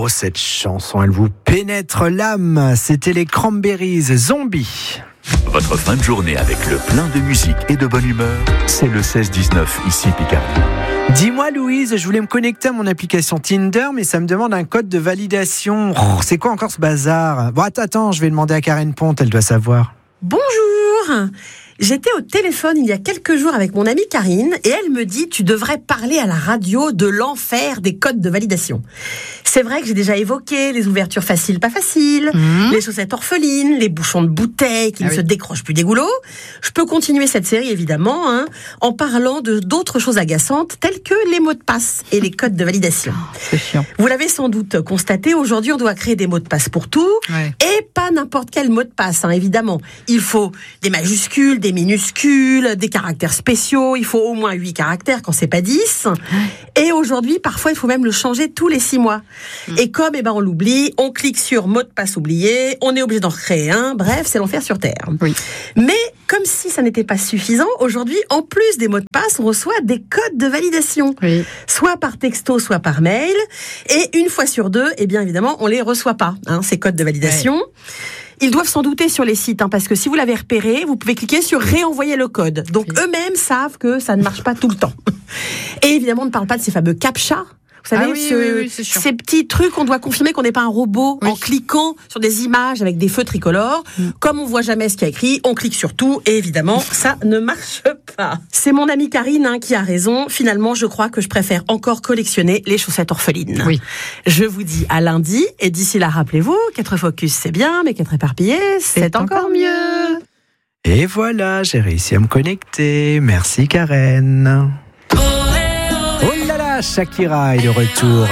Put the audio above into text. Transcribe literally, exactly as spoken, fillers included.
Oh, cette chanson, elle vous pénètre l'âme. C'était les Cranberries, Zombie. Votre fin de journée avec le plein de musique et de bonne humeur, c'est le seize dix-neuf ici Picardie. Dis-moi Louise, je voulais me connecter à mon application Tinder, mais ça me demande un code de validation. Oh, c'est quoi encore ce bazar ? Bon, attends, attends, je vais demander à Karen Ponte, elle doit savoir. Bonjour. J'étais au téléphone il y a quelques jours avec mon amie Karine et elle me dit « Tu devrais parler à la radio de l'enfer des codes de validation ». C'est vrai que j'ai déjà évoqué les ouvertures faciles, pas faciles, mmh. les chaussettes orphelines, les bouchons de bouteilles qui ah ne oui. se décrochent plus des goulots. Je peux continuer cette série évidemment hein, en parlant de d'autres choses agaçantes telles que les mots de passe et les codes de validation. Oh, c'est chiant. Vous l'avez sans doute constaté, aujourd'hui on doit créer des mots de passe pour tout ouais. et pas n'importe quel mot de passe hein, évidemment. Il faut des majuscules, des minuscules, des caractères spéciaux, il faut au moins huit caractères quand c'est pas dix. Et aujourd'hui, parfois, il faut même le changer tous les six mois. Mmh. Et comme eh ben, on l'oublie, on clique sur mot de passe oublié, on est obligé d'en recréer un, bref, c'est l'enfer sur Terre. Oui. Mais comme si ça n'était pas suffisant, aujourd'hui, en plus des mots de passe, on reçoit des codes de validation. Oui. Soit par texto, soit par mail. Et une fois sur deux, eh bien évidemment, on les reçoit pas, hein, ces codes de validation. Ouais. Ils doivent s'en douter sur les sites, hein, parce que si vous l'avez repéré, vous pouvez cliquer sur réenvoyer le code. Donc oui. eux-mêmes savent que ça ne marche pas tout le temps. Et évidemment, on ne parle pas de ces fameux captcha. Vous savez, ah oui, ce, oui, oui, ces petits trucs, on doit confirmer qu'on n'est pas un robot oui. en cliquant sur des images avec des feux tricolores. Mm. Comme on voit jamais ce qu'il y a écrit, on clique sur tout et évidemment, ça ne marche pas. C'est mon amie Karine hein, qui a raison. Finalement, je crois que je préfère encore collectionner les chaussettes orphelines. Oui. Je vous dis à lundi et d'ici là, rappelez-vous, quatre focus c'est bien, mais quatre éparpillés, c'est, c'est encore, encore mieux. Et voilà, j'ai réussi à me connecter. Merci Karen. Oh là là, Shakira est de retour.